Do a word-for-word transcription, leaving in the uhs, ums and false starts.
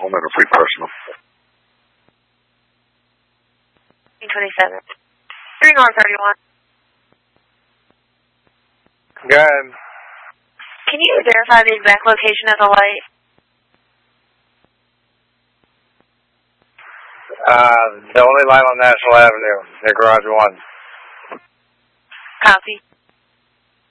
home and a free personal. twenty-seven. Three on thirty-one. Good. Can you verify the exact location of the light? Uh, the only light on National Avenue, near Garage One. Copy.